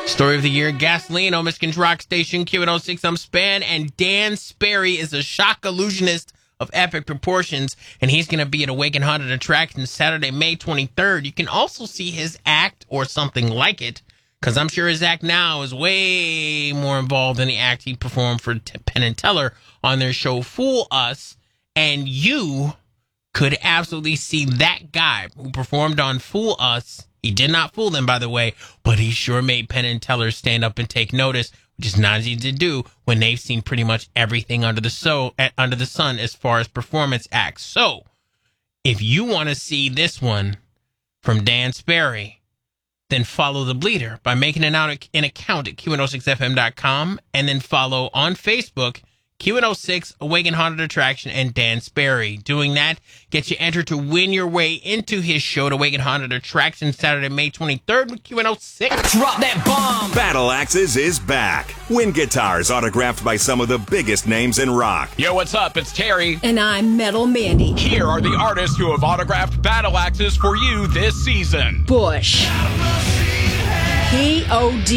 Story of the year, Gasoline on Michigan's rock station, Q106. I'm Span, and Dan Sperry is a shock illusionist of epic proportions, and he's going to be at Awaken Haunted Attraction Saturday, May 23rd. You can also see his act or something like it, because I'm sure his act now is way more involved than the act he performed for Penn and Teller on their show Fool Us, and you could absolutely see that guy who performed on Fool Us. He did not fool them, by the way, but he sure made Penn and Teller stand up and take notice, which is not easy to do when they've seen pretty much everything under the sun as far as performance acts. So, if you want to see this one from Dan Sperry, then follow the Bleeder by making an account at Q106FM.com, and then follow on Facebook Q106, Awaken Haunted Attraction, and Dan Sperry. Doing that gets you entered to win your way into his show at Awaken Haunted Attraction Saturday, May 23rd with Q106. Drop that bomb! Battle Axes is back. Win guitars autographed by some of the biggest names in rock. Yo, what's up? It's Terry. And I'm Metal Mandy. Here are the artists who have autographed Battle Axes for you this season. Bush. P.O.D.